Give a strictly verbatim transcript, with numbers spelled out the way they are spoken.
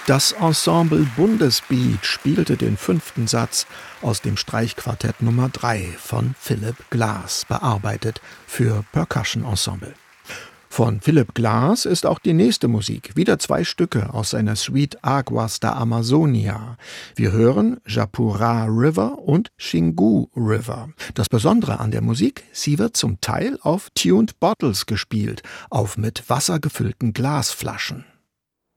Das Ensemble Bundesbeat spielte den fünften Satz aus dem Streichquartett Nummer drei von Philip Glass, bearbeitet für Percussion Ensemble. Von Philip Glass ist auch die nächste Musik, wieder zwei Stücke aus seiner Suite Aguas da Amazonia. Wir hören Japura River und Xingu River. Das Besondere an der Musik, sie wird zum Teil auf Tuned Bottles gespielt, auf mit Wasser gefüllten Glasflaschen.